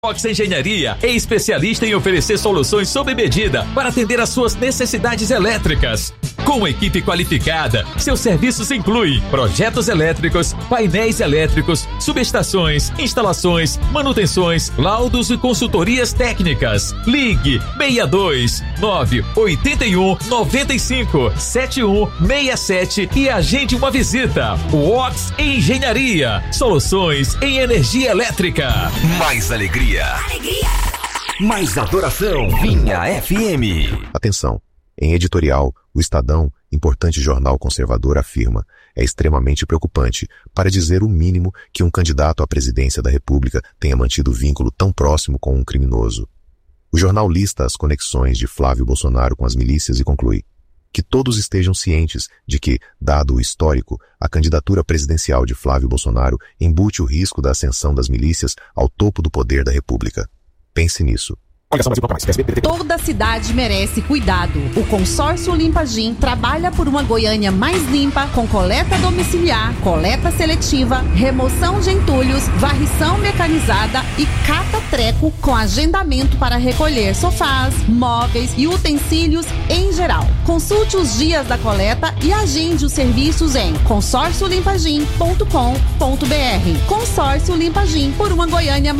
Ox Engenharia é especialista em oferecer soluções sob medida para atender às suas necessidades elétricas. Com uma equipe qualificada, seus serviços incluem projetos elétricos, painéis elétricos, subestações, instalações, manutenções, laudos e consultorias técnicas. Ligue 62 981 95 7167 e agende uma visita. Ox Engenharia, soluções em energia elétrica. Mais alegria. Mais adoração. Vinha FM. Atenção. Em editorial, o Estadão, importante jornal conservador, afirma: é extremamente preocupante, para dizer o mínimo, que um candidato à presidência da República tenha mantido vínculo tão próximo com um criminoso. O jornal lista as conexões de Flávio Bolsonaro com as milícias e conclui: que todos estejam cientes de que, dado o histórico, a candidatura presidencial de Flávio Bolsonaro embute o risco da ascensão das milícias ao topo do poder da República. Pense nisso. Toda cidade merece cuidado. O consórcio Limpagim trabalha por uma Goiânia mais limpa, com coleta domiciliar, coleta seletiva, remoção de entulhos, varrição mecanizada e cata-treco com agendamento para recolher sofás, móveis e utensílios em geral. Consulte os dias da coleta e agende os serviços em consórciolimpagim.com.br. Consórcio Limpagim, por uma Goiânia mais